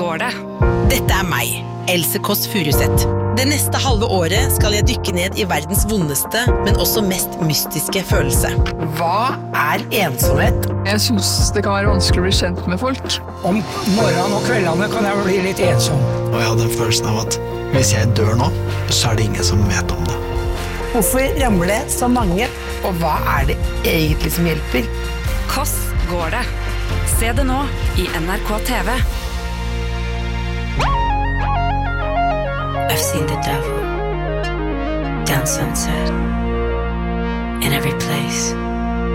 går det? Dette meg, Else Kåss Furuseth. Det neste halve året skal jeg dykke ned i verdens vondeste, men også mest mystiske følelse. Hva ensomhet? Jeg synes det kan være vanskelig å bli kjent med folk. Om morgenen og kveldene kan jeg bli litt ensom. Og jeg hadde en følelsen av at hvis jeg dør nå, så det ingen som vet om det. Hvorfor ramler det så mange? Og hva det egentlig som hjelper? Kåss går det? Se det nå i NRK TV. I've seen the devil down Sunset in every place.